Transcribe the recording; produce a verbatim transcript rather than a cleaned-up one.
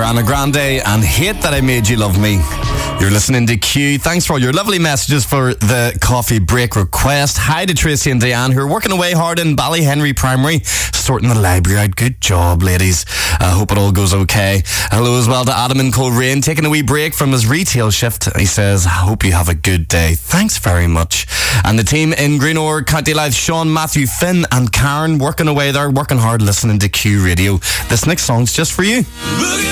Ariana Grande and Hate That I Made You Love Me. You're listening to Q. Thanks for all your lovely messages for the coffee break request. Hi to Tracy and Diane, who are working away hard in Ballyhenry Primary, sorting the library out. Good job, ladies. I hope it all goes okay. Hello as well to Adam in Coleraine, taking a wee break from his retail shift. He says, I hope you have a good day. Thanks very much. And the team in Greenore, County Louth, Sean, Matthew, Finn and Karen, working away there, working hard, listening to Q Radio. This next song's just for you.